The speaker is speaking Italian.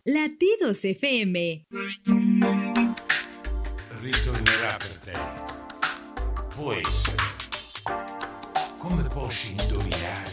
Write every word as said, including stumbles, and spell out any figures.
Latidos F M. Ritornerà per te. Può essere. Come posso indovinare?